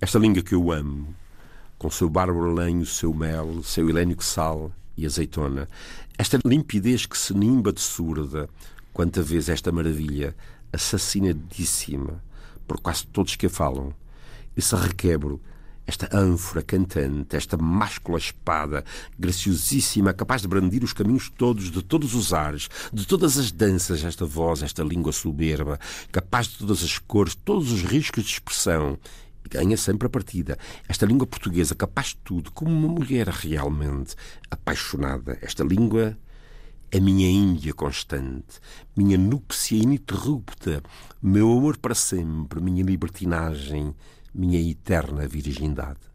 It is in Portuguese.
Esta língua que eu amo, com o seu bárbaro lenho, o seu mel, o seu helénico sal e azeitona, esta limpidez que se nimba de surda, quanta vez esta maravilha assassinadíssima por quase todos que a falam, esse requebro, esta ânfora cantante, esta máscula espada, graciosíssima, capaz de brandir os caminhos todos, de todos os ares, de todas as danças, esta voz, esta língua soberba, capaz de todas as cores, todos os riscos de expressão, e ganha sempre a partida. Esta língua portuguesa, capaz de tudo, como uma mulher realmente apaixonada. Esta língua é minha Índia constante, minha núpcia ininterrupta, meu amor para sempre, minha libertinagem, minha eterna virgindade.